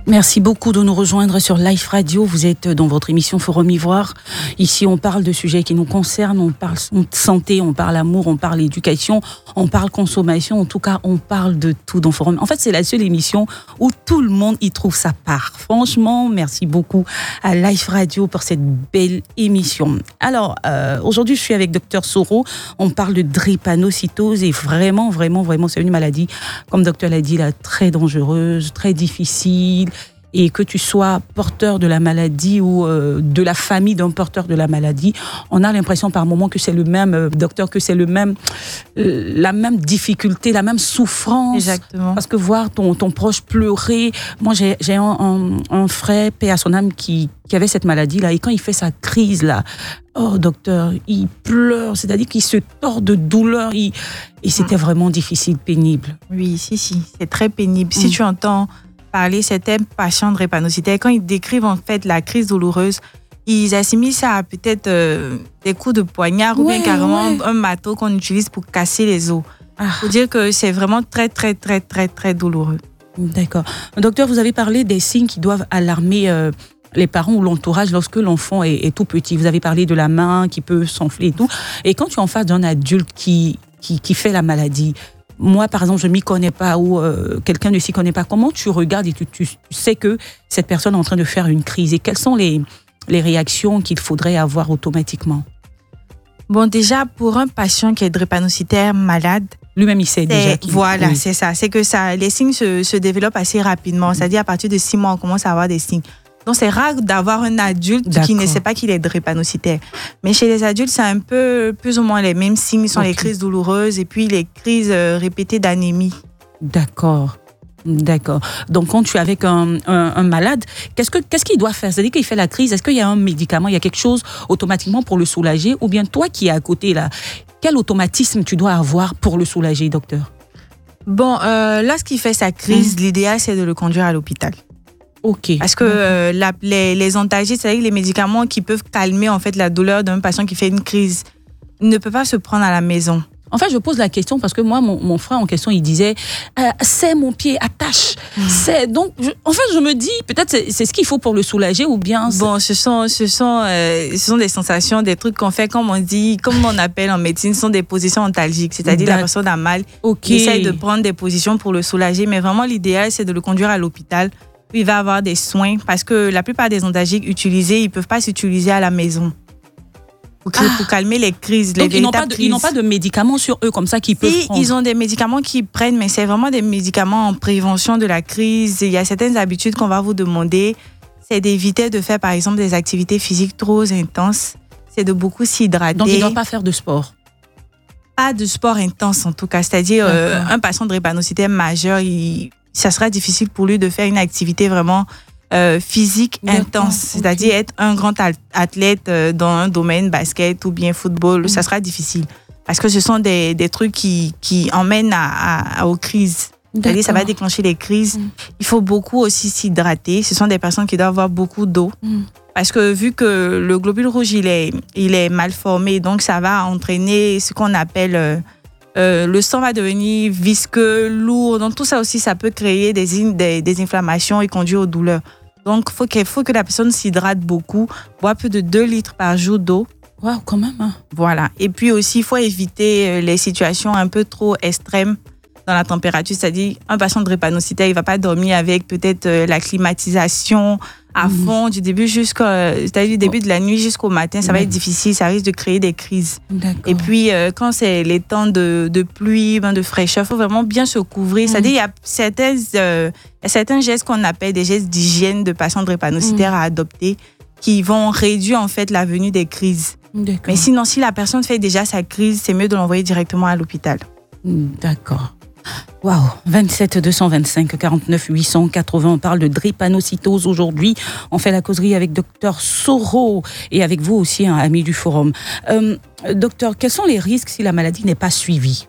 Merci beaucoup de nous rejoindre sur Life Radio. Vous êtes dans votre émission Forum Ivoire. Ici, on parle de sujets qui nous concernent. On parle santé, on parle amour, on parle éducation, on parle consommation. En tout cas, on parle de tout dans Forum. En fait, c'est la seule émission où tout le monde y trouve sa part. Franchement, merci beaucoup à Life Radio pour cette belle émission. Alors, aujourd'hui, je suis avec Dr Soro. On parle de drépanocytose et vraiment, c'est une maladie, comme le docteur l'a dit, là, très dangereuse, très difficile. Et que tu sois porteur de la maladie ou de la famille d'un porteur de la maladie, on a l'impression par moment que c'est le même, docteur, que c'est le même, la même difficulté, la même souffrance. Exactement. Parce que voir ton proche pleurer, moi j'ai un frère, paix à son âme, qui avait cette maladie-là, et quand il fait sa crise-là, oh docteur, il pleure, c'est-à-dire qu'il se tord de douleur, et c'était vraiment difficile, pénible. Oui, si, c'est très pénible. Si tu entends parler certains patients drépanocytaires, quand ils décrivent en fait la crise douloureuse, ils assimilent ça à peut-être des coups de poignard ou bien carrément un marteau qu'on utilise pour casser les os. Pour dire que c'est vraiment très, très, très, très, très douloureux. D'accord. Docteur, vous avez parlé des signes qui doivent alarmer les parents ou l'entourage lorsque l'enfant est tout petit. Vous avez parlé de la main qui peut s'enfler et tout. Et quand tu es en face d'un adulte qui fait la maladie, moi, par exemple, je ne m'y connais pas ou quelqu'un ne s'y connaît pas. Comment tu regardes et tu sais que cette personne est en train de faire une crise? Et quelles sont les réactions qu'il faudrait avoir automatiquement? Bon, déjà, pour un patient qui est drépanocytaire malade, lui-même, il sait déjà. Voilà, c'est ça. C'est que les signes se développent assez rapidement. C'est-à-dire, à partir de 6 mois, on commence à avoir des signes. Donc, c'est rare d'avoir un adulte qui ne sait pas qu'il est drépanocytaire. Mais chez les adultes, c'est un peu plus ou moins les mêmes signes. Ce sont les crises douloureuses et puis les crises répétées d'anémie. D'accord. Donc, quand tu es avec un malade, qu'est-ce qu'il doit faire? C'est-à-dire qu'il fait la crise. Est-ce qu'il y a un médicament, il y a quelque chose automatiquement pour le soulager? Ou bien toi qui es à côté, là, quel automatisme tu dois avoir pour le soulager, docteur? Bon, lorsqu'il fait sa crise, l'idéal, c'est de le conduire à l'hôpital. Okay. Parce que les antalgiques, c'est-à-dire les médicaments qui peuvent calmer en fait la douleur d'un patient qui fait une crise, ne peut pas se prendre à la maison. En fait, je pose la question parce que moi, mon frère en question, il disait c'est mon pied, attache. Donc, je me dis, peut-être c'est ce qu'il faut pour le soulager ou bien. Bon, ce sont des sensations, des trucs qu'on fait, comme on appelle en médecine, ce sont des positions antalgiques. C'est-à-dire la personne a mal, il essaie de prendre des positions pour le soulager, mais vraiment l'idéal, c'est de le conduire à l'hôpital. Il va avoir des soins parce que la plupart des antalgiques utilisés, ils ne peuvent pas s'utiliser à la maison pour calmer les crises. Donc, ils n'ont pas de médicaments sur eux comme ça qu'ils peuvent prendre. Ils ont des médicaments qu'ils prennent, mais c'est vraiment des médicaments en prévention de la crise. Il y a certaines habitudes qu'on va vous demander. C'est d'éviter de faire, par exemple, des activités physiques trop intenses. C'est de beaucoup s'hydrater. Donc, ils ne doivent pas faire de sport? Pas de sport intense, en tout cas. C'est-à-dire, un patient drépanocytaire majeur, ça sera difficile pour lui de faire une activité vraiment physique intense. C'est-à-dire être un grand athlète dans un domaine basket ou bien football, ça sera difficile. Parce que ce sont des trucs qui emmènent aux crises. C'est-à-dire ça va déclencher les crises. Il faut beaucoup aussi s'hydrater. Ce sont des personnes qui doivent avoir beaucoup d'eau. Parce que vu que le globule rouge, il est mal formé, donc ça va entraîner ce qu'on appelle... le sang va devenir visqueux, lourd. Donc, tout ça aussi, ça peut créer des inflammations et conduire aux douleurs. Donc, il faut que la personne s'hydrate beaucoup, boit plus de 2 litres par jour d'eau. Waouh, quand même. Hein. Voilà. Et puis aussi, il faut éviter les situations un peu trop extrêmes dans la température. C'est-à-dire, un patient drépanocytaire, il ne va pas dormir avec peut-être la climatisation à fond du début de la nuit jusqu'au matin. Ça va être difficile, ça risque de créer des crises. Et puis, quand c'est les temps de pluie, de fraîcheur, il faut vraiment bien se couvrir. C'est-à-dire, il y a certains gestes qu'on appelle des gestes d'hygiène de patients drépanocytaires à adopter qui vont réduire en fait la venue des crises. Mais sinon, si la personne fait déjà sa crise, c'est mieux de l'envoyer directement à l'hôpital. D'accord. Waouh, 27 225 49 880. On parle de drépanocytose aujourd'hui. On fait la causerie avec Dr Soro et avec vous aussi, ami du forum. Docteur, quels sont les risques si la maladie n'est pas suivie?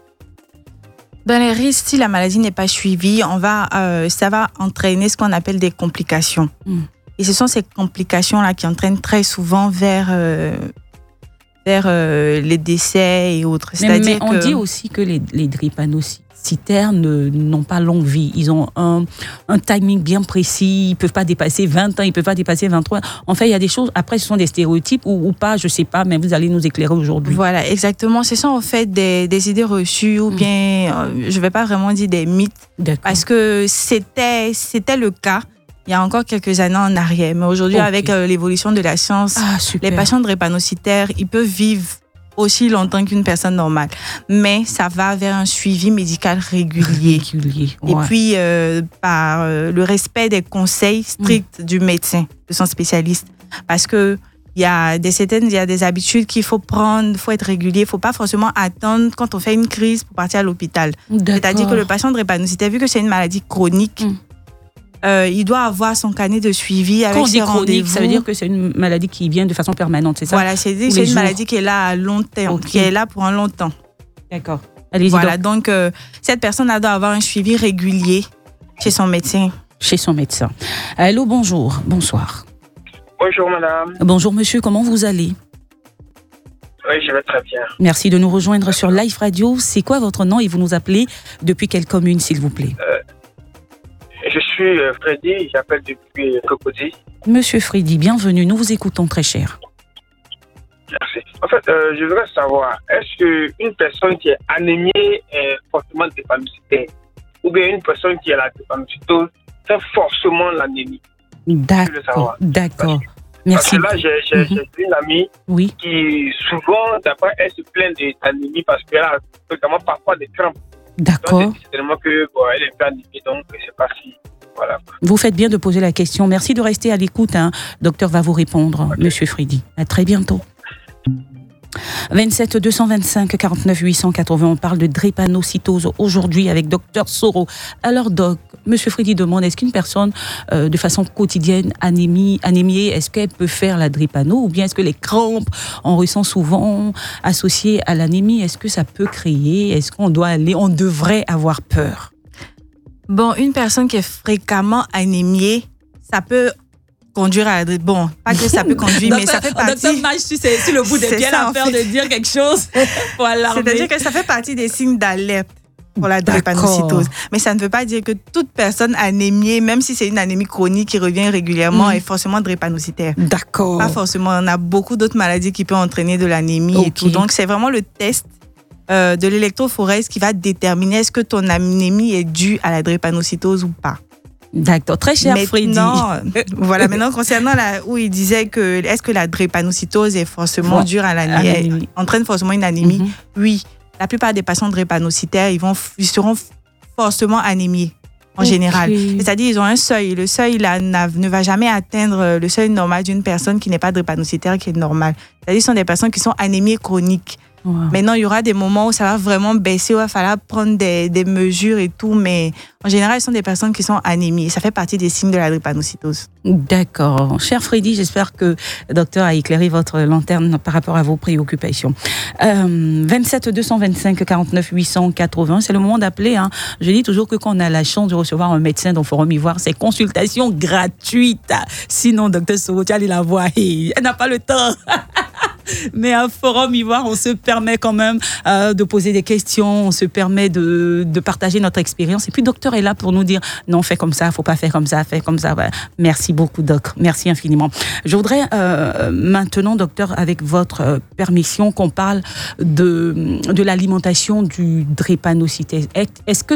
Dans les risques, si la maladie n'est pas suivie, ça va entraîner ce qu'on appelle des complications. Et ce sont ces complications-là qui entraînent très souvent vers les décès et autres. Mais on dit aussi que les drépanocytes n'ont pas longue vie. Ils ont un timing bien précis. Ils ne peuvent pas dépasser 20 ans, ils ne peuvent pas dépasser 23 ans. En fait, il y a des choses, après, ce sont des stéréotypes ou pas, je ne sais pas, mais vous allez nous éclairer aujourd'hui. Voilà, exactement. Ce sont en fait des idées reçues ou bien, je ne vais pas vraiment dire des mythes, parce que c'était le cas il y a encore quelques années en arrière. Mais aujourd'hui, avec l'évolution de la science, les patients drépanocytaires, ils peuvent vivre aussi longtemps qu'une personne normale. Mais ça va vers un suivi médical régulier. Et puis, par le respect des conseils stricts du médecin, de son spécialiste. Parce que il y a des habitudes qu'il faut prendre, il faut être régulier, il ne faut pas forcément attendre quand on fait une crise pour partir à l'hôpital. C'est-à-dire que le patient drépanocytaire, vu que c'est une maladie chronique, il doit avoir son carnet de suivi avec ses rendez-vous. Quand on dit chronique, ça veut dire que c'est une maladie qui vient de façon permanente, c'est ça? Voilà, c'est une maladie qui est là à long terme, qui est là pour un long temps. D'accord. Allez-y. Voilà, donc cette personne doit avoir un suivi régulier chez son médecin. Chez son médecin. Allô, bonjour, bonsoir. Bonjour madame. Bonjour monsieur, comment vous allez? Oui, je vais très bien. Merci de nous rejoindre sur Life Radio. C'est quoi votre nom et vous nous appelez depuis quelle commune, s'il vous plaît? Je suis Freddy, j'appelle depuis Cocody. Monsieur Freddy, bienvenue, nous vous écoutons très cher. Merci. En fait, je voudrais savoir, est-ce qu'une personne qui est anémiée est forcément drépanocytaire ou bien une personne qui a la drépanocytose fait forcément l'anémie? D'accord. Parce Merci. que là, j'ai une amie qui, souvent, d'après elle, se plaint d'anémie parce qu'elle a notamment parfois des crampes. D'accord. Donc, c'est tellement qu'elle est un peu anémie, donc je ne sais pas si... Voilà. Vous faites bien de poser la question. Merci de rester à l'écoute. Docteur va vous répondre, Monsieur Freddy. À très bientôt. 27 225 49 880. On parle de drépanocytose aujourd'hui avec Docteur Soro. Alors, Doc, Monsieur Freddy demande, est-ce qu'une personne, de façon quotidienne, anémiée, est-ce qu'elle peut faire la drépano ou bien est-ce que les crampes, on ressent souvent associées à l'anémie, est-ce que ça peut créer, est-ce qu'on devrait avoir peur? Bon, une personne qui est fréquemment anémiée, ça peut conduire à la... Bon, pas que ça peut conduire, mais ça fait partie... Docteur Maj, c'est sur le bout des pieds la peur de dire quelque chose pour alarmer. C'est-à-dire que ça fait partie des signes d'alerte pour la drépanocytose. Mais ça ne veut pas dire que toute personne anémiée, même si c'est une anémie chronique qui revient régulièrement, est forcément drépanocytaire. D'accord. Pas forcément. On a beaucoup d'autres maladies qui peuvent entraîner de l'anémie et tout. Donc, c'est vraiment le test de l'électrophorèse qui va déterminer est-ce que ton anémie est due à la drépanocytose ou pas. D'accord, très cher Freddy. Voilà, maintenant concernant où il disait que est-ce que la drépanocytose est forcément due à l'anémie, entraîne forcément une anémie? Oui, la plupart des patients drépanocytaires, ils seront forcément anémiés en général. C'est-à-dire ils ont un seuil. Le seuil là, ne va jamais atteindre le seuil normal d'une personne qui n'est pas drépanocytaire, qui est normale. C'est-à-dire ce sont des personnes qui sont anémies chroniques. Maintenant, il y aura des moments où ça va vraiment baisser, où il va falloir prendre des mesures et tout, mais en général, ce sont des personnes qui sont anémies. Ça fait partie des signes de la drépanocytose. D'accord. Cher Freddy, j'espère que le docteur a éclairé votre lanterne par rapport à vos préoccupations. 27 225 49 880, c'est le moment d'appeler. Je dis toujours que quand on a la chance de recevoir un médecin dans Forum Ivoire, c'est consultation gratuite. Sinon, docteur Soro, tu allais la voir. Elle n'a pas le temps. Mais à Forum Ivoire, on se permet quand même de poser des questions, on se permet de partager notre expérience. Et puis, le docteur est là pour nous dire, non, fais comme ça, faut pas faire comme ça, fais comme ça. Ouais. Merci beaucoup, doc. Merci infiniment. Je voudrais maintenant, docteur, avec votre permission, qu'on parle de l'alimentation du drépanocytaire. Est-ce que